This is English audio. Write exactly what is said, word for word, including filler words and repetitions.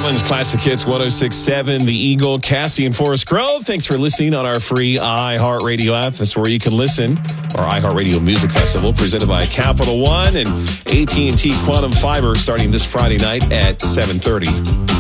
Island's Classic Hits one oh six point seven, The Eagle, Cassie and Forest Grove. Thanks for listening on our free iHeartRadio app. That's where you can listen. Our iHeartRadio Music Festival presented by Capital One and A T and T Quantum Fiber starting this Friday night at seven thirty.